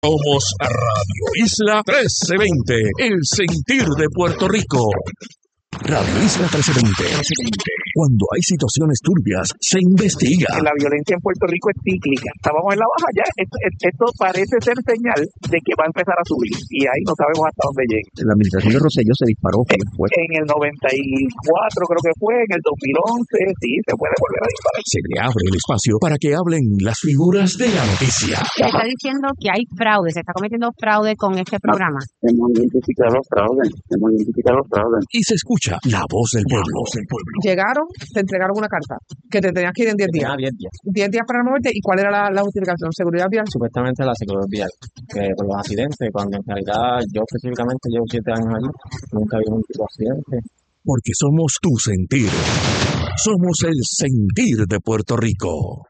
Somos Radio Isla 1320, el sentir de Puerto Rico. Radio Isla 1320. Cuando hay situaciones turbias, se investiga. La violencia en Puerto Rico es cíclica. Estábamos en la baja ya. Esto parece ser señal de que va a empezar a subir. Y ahí no sabemos hasta dónde llegue. La administración de Rosselló se disparó. En el 94 creo que fue, en el 2011, sí, se puede volver a disparar. Se le abre el espacio para que hablen las figuras de la noticia. Se está diciendo que hay fraude, se está cometiendo fraude con este programa. Hemos identificado los fraudes. Y se escucha la voz del pueblo. Llegaron, te entregaron una carta que te tenías que ir en 10 días. 10 días. 10 días para moverte. ¿Y cuál era la justificación? ¿Seguridad vial? Supuestamente la seguridad vial, que por los accidentes, cuando en realidad yo específicamente llevo 7 años allí, nunca vi un tipo de accidente. Porque somos tu sentir. Somos el sentir de Puerto Rico.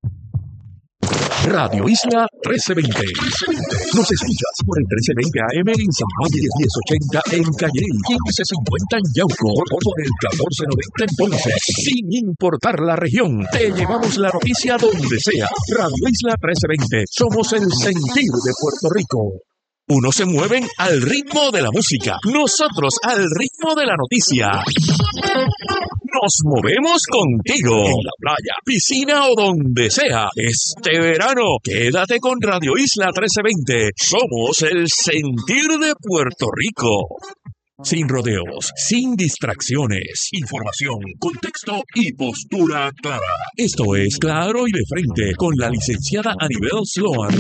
Radio Isla 1320. Nos escuchas por el 1320 AM en San Juan y 1080 en Calle, 1550 en Yauco, por el 1490 en Ponce. Sin importar la región, te llevamos la noticia donde sea. Radio Isla 1320. Somos el sentir de Puerto Rico. Unos se mueven al ritmo de la música, nosotros al ritmo de la noticia. Nos movemos contigo, en la playa, piscina o donde sea. Este verano, quédate con Radio Isla 1320. Somos el sentir de Puerto Rico. Sin rodeos, sin distracciones, información, contexto y postura clara. Esto es Claro y de Frente con la licenciada Anibel Sloan.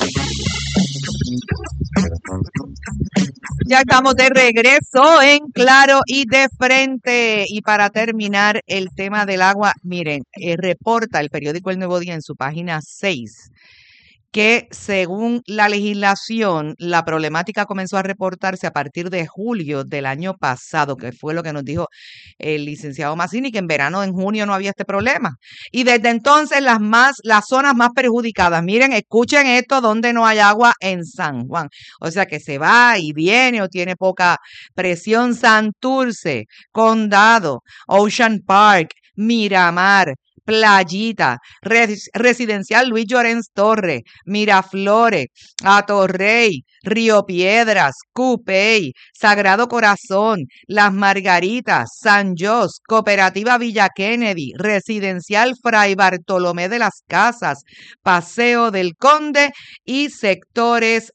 Ya estamos de regreso en Claro y de Frente. Y para terminar el tema del agua, miren, reporta el periódico El Nuevo Día en su página 6 que según la legislación, la problemática comenzó a reportarse a partir de julio del año pasado, que fue lo que nos dijo el licenciado Mazzini, que en verano, en junio, no había este problema. Y desde entonces las zonas más perjudicadas, miren, escuchen esto, donde no hay agua en San Juan. O sea que se va y viene o tiene poca presión. Santurce, Condado, Ocean Park, Miramar, Playita, Residencial Luis Llorens Torres, Miraflores, Atorrey, Río Piedras, Cupey, Sagrado Corazón, Las Margaritas, San Jos, Cooperativa Villa Kennedy, Residencial Fray Bartolomé de las Casas, Paseo del Conde y sectores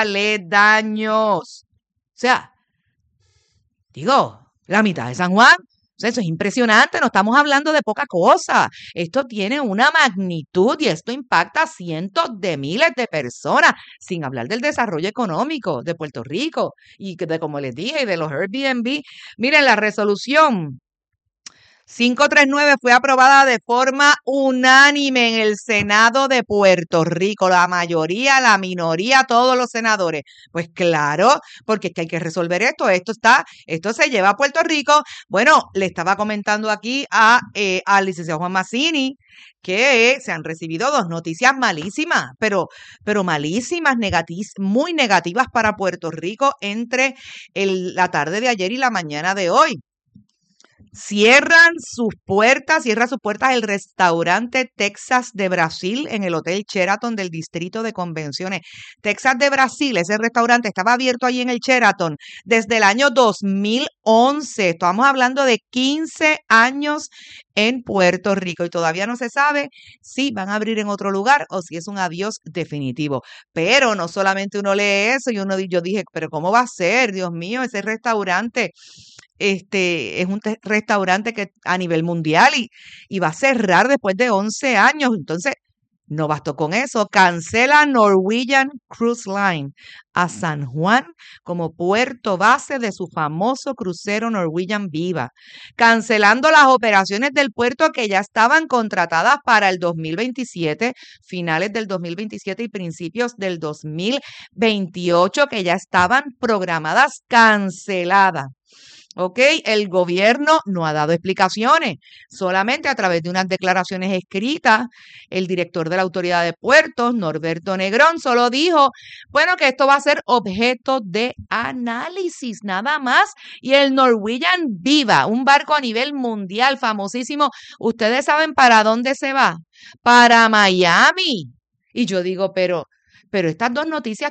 aledaños. O sea, digo, la mitad de San Juan. Eso es impresionante, no estamos hablando de poca cosa. Esto tiene una magnitud y esto impacta a cientos de miles de personas, sin hablar del desarrollo económico de Puerto Rico y de, como les dije, de los Airbnb. Miren, la resolución 539 fue aprobada de forma unánime en el Senado de Puerto Rico. La mayoría, la minoría, todos los senadores. Pues claro, porque es que hay que resolver esto. Esto se lleva a Puerto Rico. Bueno, le estaba comentando aquí al licenciado Juan Mazzini que se han recibido 2 noticias malísimas, pero malísimas, muy negativas para Puerto Rico entre la tarde de ayer y la mañana de hoy. Cierra sus puertas el restaurante Texas de Brasil en el Hotel Sheraton del Distrito de Convenciones. Texas de Brasil, ese restaurante estaba abierto allí en el Sheraton desde el año 2011. Estamos hablando de 15 años en Puerto Rico y todavía no se sabe si van a abrir en otro lugar o si es un adiós definitivo. Pero no solamente uno lee eso y yo dije, pero ¿cómo va a ser? Dios mío, ese restaurante es un restaurante que a nivel mundial y va a cerrar después de 11 años. Entonces, no bastó con eso. Cancela Norwegian Cruise Line a San Juan como puerto base de su famoso crucero Norwegian Viva, cancelando las operaciones del puerto que ya estaban contratadas para el 2027, finales del 2027 y principios del 2028, que ya estaban programadas, canceladas. ¿Ok? El gobierno no ha dado explicaciones, solamente a través de unas declaraciones escritas. El director de la Autoridad de Puertos, Norberto Negrón, solo dijo, bueno, que esto va a ser objeto de análisis, nada más. Y el Norwegian Viva, un barco a nivel mundial famosísimo, ¿ustedes saben para dónde se va? Para Miami. Y yo digo, pero estas 2 noticias